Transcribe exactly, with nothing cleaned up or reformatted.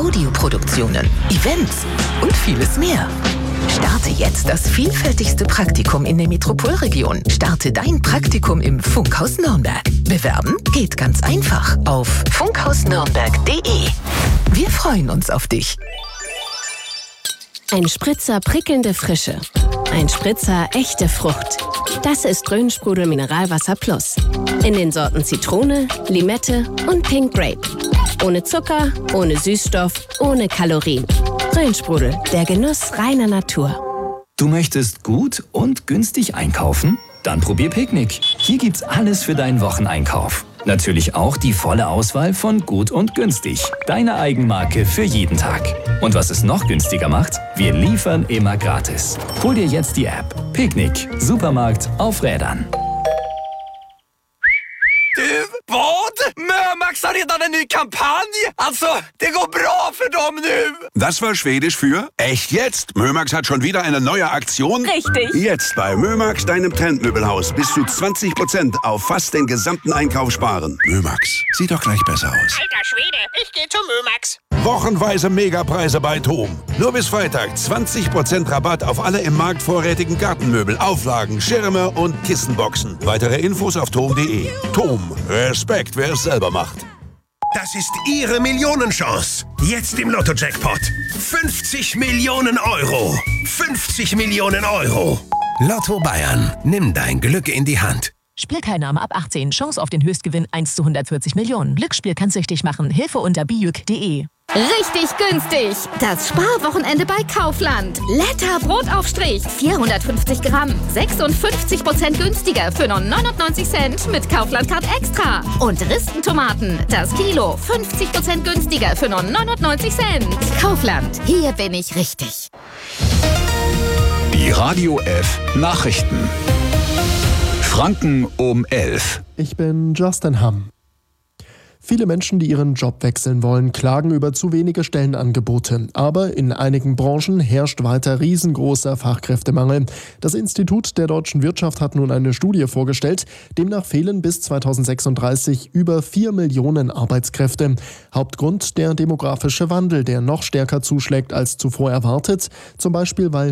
Audioproduktionen, Events und vieles mehr. Starte jetzt das vielfältigste Praktikum in der Metropolregion. Starte dein Praktikum im Funkhaus Nürnberg. Bewerben geht ganz einfach auf funkhausnürnberg punkt de. Wir freuen uns auf dich. Ein Spritzer prickelnde Frische. Ein Spritzer echte Frucht. Das ist Rhönsprudel Mineralwasser Plus. In den Sorten Zitrone, Limette und Pink Grape. Ohne Zucker, ohne Süßstoff, ohne Kalorien. Rhönsprudel, der Genuss reiner Natur. Du möchtest gut und günstig einkaufen? Dann probier Picknick. Hier gibt's alles für deinen Wocheneinkauf. Natürlich auch die volle Auswahl von Gut und Günstig. Deine Eigenmarke für jeden Tag. Und was es noch günstiger macht? Wir liefern immer gratis. Hol dir jetzt die App. Picknick. Supermarkt auf Rädern. Du, vad? Mömax har redan en ny kampanj! Alltså, det går bra för dem nu! Das war Schwedisch für echt jetzt. Mömax hat schon wieder eine neue Aktion. Richtig. Jetzt bei Mömax, deinem Trendmöbelhaus, bis zu zwanzig Prozent auf fast den gesamten Einkauf sparen. Mömax, sieht doch gleich besser aus. Alter Schwede, ich gehe zu Mömax. Wochenweise Megapreise bei Thom. Nur bis Freitag zwanzig Prozent Rabatt auf alle im Markt vorrätigen Gartenmöbel, Auflagen, Schirme und Kissenboxen. Weitere Infos auf thom punkt de. Thom, Respekt, wer es selber macht. Das ist Ihre Millionenchance. Jetzt im Lotto-Jackpot. fünfzig Millionen Euro. fünfzig Millionen Euro. Lotto Bayern. Nimm dein Glück in die Hand. Spielteilnahme ab achtzehn. Chance auf den Höchstgewinn eins zu hundertvierzig Millionen. Glücksspiel kann süchtig machen. Hilfe unter bijuk punkt de. Richtig günstig! Das Sparwochenende bei Kaufland. Letter Brotaufstrich, vierhundertfünfzig Gramm, sechsundfünfzig Prozent günstiger für nur neunundneunzig Cent mit Kaufland Card Extra. Und Ristentomaten, das Kilo, fünfzig Prozent günstiger für nur neunundneunzig Cent. Kaufland, hier bin ich richtig. Die Radio F Nachrichten. Franken um elf. Ich bin Justin Hamm. Viele Menschen, die ihren Job wechseln wollen, klagen über zu wenige Stellenangebote. Aber in einigen Branchen herrscht weiter riesengroßer Fachkräftemangel. Das Institut der deutschen Wirtschaft hat nun eine Studie vorgestellt. Demnach fehlen bis zweitausendsechsunddreißig über vier Millionen Arbeitskräfte. Hauptgrund der demografische Wandel, der noch stärker zuschlägt als zuvor erwartet. Zum Beispiel, weil